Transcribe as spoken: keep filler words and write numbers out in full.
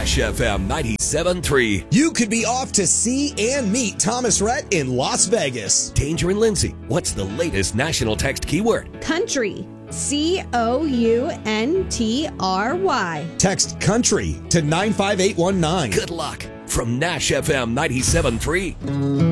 Nash F M ninety-seven point three. You could be off to see and meet Thomas Rhett in Las Vegas. Danger and Lindsay, what's the latest national text keyword? Country. C O U N T R Y. Text country to nine five eight one nine. Good luck from Nash F M ninety-seven point three.